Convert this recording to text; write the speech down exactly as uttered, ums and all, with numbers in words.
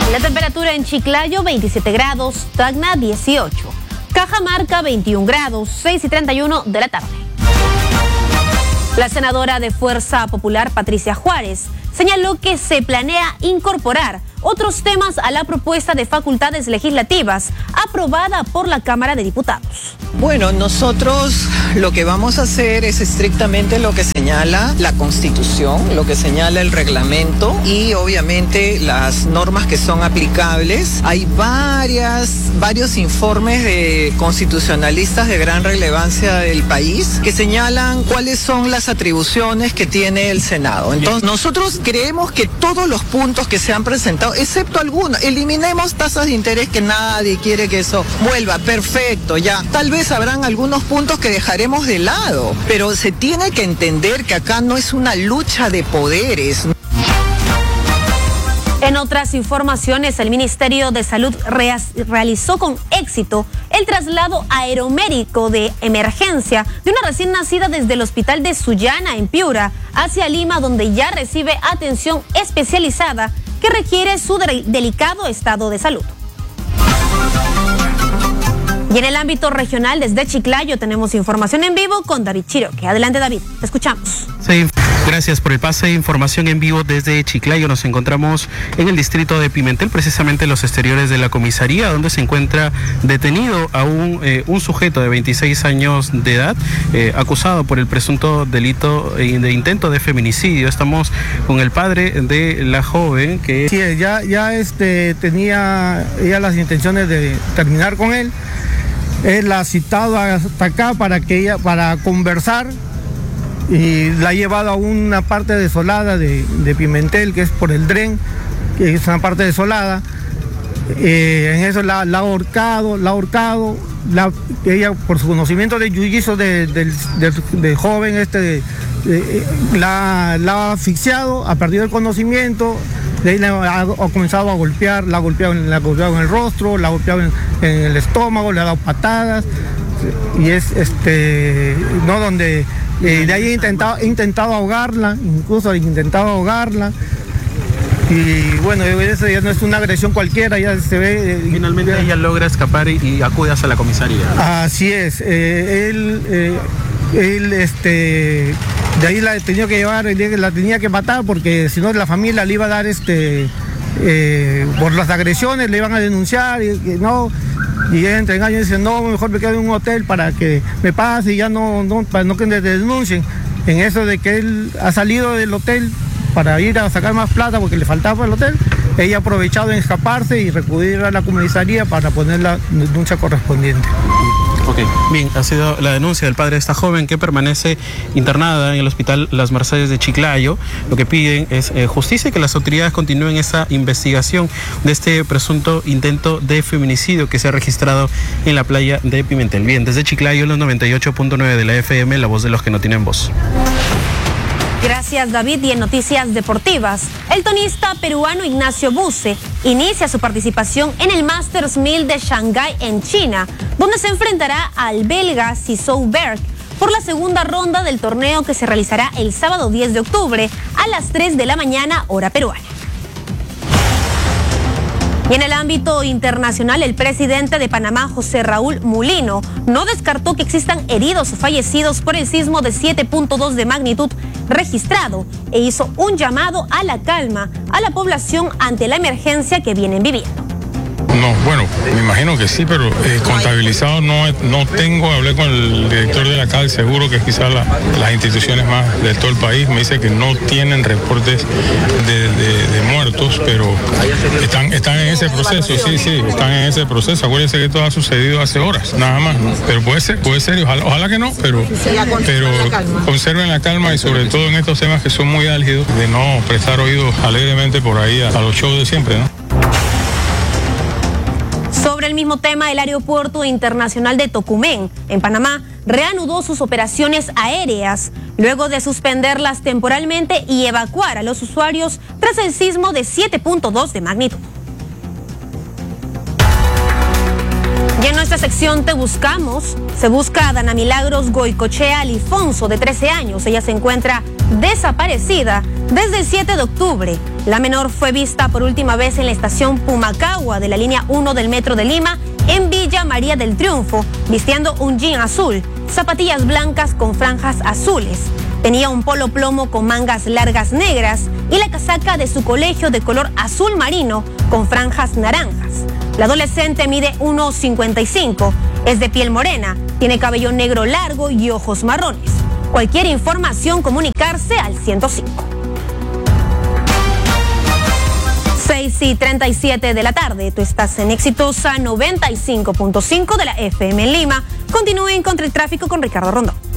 La temperatura en Chiclayo, veintisiete grados, Tacna, dieciocho. Cajamarca, veintiún grados, seis y treinta y uno de la tarde. La senadora de Fuerza Popular, Patricia Juárez, señaló que se planea incorporar otros temas a la propuesta de facultades legislativas aprobada por la Cámara de Diputados. Bueno, nosotros lo que vamos a hacer es estrictamente lo que señala la Constitución, lo que señala el reglamento y obviamente las normas que son aplicables. Hay varias, varios informes de constitucionalistas de gran relevancia del país que señalan cuáles son las atribuciones que tiene el Senado. Entonces, nosotros creemos que todos los puntos que se han presentado, excepto algunos, eliminemos tasas de interés, que nadie quiere que eso vuelva, perfecto, ya. Tal vez habrán algunos puntos que dejaremos de lado, pero se tiene que entender que acá no es una lucha de poderes. En otras informaciones, el Ministerio de Salud realizó con éxito el traslado aeromédico de emergencia de una recién nacida desde el hospital de Sullana, en Piura, hacia Lima, donde ya recibe atención especializada que requiere su de- delicado estado de salud. Y en el ámbito regional, desde Chiclayo, tenemos información en vivo con David Chiroque. Adelante, David, te escuchamos. Sí, gracias por el pase. Información en vivo desde Chiclayo. Nos encontramos en el distrito de Pimentel, precisamente en los exteriores de la comisaría, donde se encuentra detenido a un, eh, un sujeto de veintiséis años de edad, eh, acusado por el presunto delito de intento de feminicidio. Estamos con el padre de la joven que... Sí, ya, ya este, tenía ella las intenciones de terminar con él. Él la ha citado hasta acá para que ella, para conversar, y la ha llevado a una parte desolada de, de Pimentel, que es por el Dren, que es una parte desolada. Eh, en eso la, la ha ahorcado, la ha ahorcado, la, ella por su conocimiento de jiu-jitsu del de, de, de joven este, de, de, la, la ha asfixiado, ha perdido el conocimiento. De ahí ha, ha comenzado a golpear, la ha golpeado, la ha golpeado en el rostro, la ha golpeado en, en el estómago, le ha dado patadas, y es este, no, donde eh, de ahí he intentado, he intentado ahogarla, incluso he intentado ahogarla, y bueno, eso ya no es una agresión cualquiera, ya se ve. Eh, Finalmente ya, ella logra escapar y, y acude hacia la comisaría. Así es, eh, él, eh, él, este. De ahí la tenía que llevar, la tenía que matar, porque si no la familia le iba a dar este eh, por las agresiones, le iban a denunciar, y que no, y ella entre engaños dice, no, mejor me quedo en un hotel para que me pase y ya no, no, para no que me denuncien. En eso de que él ha salido del hotel para ir a sacar más plata porque le faltaba el hotel, ella ha aprovechado en escaparse y recurrir a la comisaría para poner la denuncia correspondiente. Ok, bien, ha sido la denuncia del padre de esta joven que permanece internada en el hospital Las Mercedes de Chiclayo. Lo que piden es eh, justicia y que las autoridades continúen esa investigación de este presunto intento de feminicidio que se ha registrado en la playa de Pimentel. Bien, desde Chiclayo, los noventa y ocho punto nueve de la F M, la voz de los que no tienen voz. Gracias, David. Y en noticias deportivas, el tenista peruano Ignacio Buse inicia su participación en el Masters mil de Shanghái en China, donde se enfrentará al belga Sissou Berg por la segunda ronda del torneo que se realizará el sábado diez de octubre a las tres de la mañana, hora peruana. Y en el ámbito internacional, el presidente de Panamá, José Raúl Mulino, no descartó que existan heridos o fallecidos por el sismo de siete punto dos de magnitud registrado e hizo un llamado a la calma a la población ante la emergencia que vienen viviendo. No, bueno, me imagino que sí, pero eh, contabilizado no, no tengo. Hablé con el director de la C A D, seguro que quizás la, las instituciones más de todo el país me dice que no tienen reportes de, de, de muertos, pero están, están en ese proceso, sí, sí, están en ese proceso. Acuérdense que esto ha sucedido hace horas, nada más, ¿no? Pero puede ser, puede ser, ojalá, ojalá que no, pero, pero conserven la calma y sobre todo en estos temas que son muy álgidos, de no prestar oídos alegremente por ahí a, a los shows de siempre, ¿no? Sobre el mismo tema, el Aeropuerto Internacional de Tocumen, en Panamá, reanudó sus operaciones aéreas luego de suspenderlas temporalmente y evacuar a los usuarios tras el sismo de siete punto dos de magnitud. Y en nuestra sección Te Buscamos, se busca a Dana Milagros Goicochea Alifonso, de trece años. Ella se encuentra desaparecida desde el siete de octubre La menor fue vista por última vez en la estación Pumacagua de la línea uno del Metro de Lima en Villa María del Triunfo, vistiendo un jean azul, zapatillas blancas con franjas azules. Tenía un polo plomo con mangas largas negras y la casaca de su colegio de color azul marino con franjas naranjas. La adolescente mide uno cincuenta y cinco, es de piel morena, tiene cabello negro largo y ojos marrones. Cualquier información, comunicarse al ciento cinco. seis y treinta y siete de la tarde, tú estás en Exitosa noventa y cinco punto cinco de la F M en Lima. Continúen contra el tráfico con Ricardo Rondón.